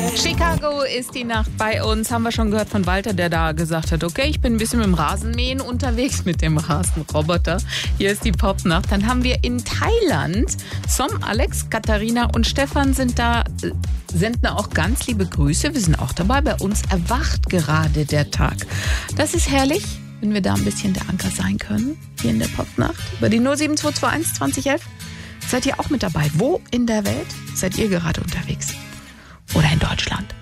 Chicago ist die Nacht bei uns. Haben wir schon gehört von Walter, der da gesagt hat, okay, ich bin ein bisschen mit dem Rasenmähen unterwegs, mit dem Rasenroboter. Hier ist die Popnacht. Dann haben wir in Thailand Som, Alex, Katharina und Stefan sind da, senden auch ganz liebe Grüße. Wir sind auch dabei. Bei uns erwacht gerade der Tag. Das ist herrlich, wenn wir da ein bisschen der Anker sein können, hier in der Popnacht. Über die 07221 2011. Seid ihr auch mit dabei? Wo in der Welt seid ihr gerade unterwegs? Oder in Deutschland?